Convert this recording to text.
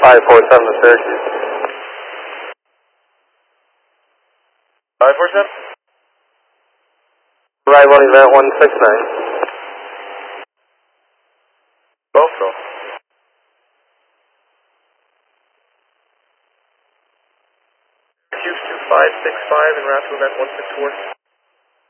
547 to Syracuse. 547? Arrival on event 169. Both go. Q2565 en route to event 164.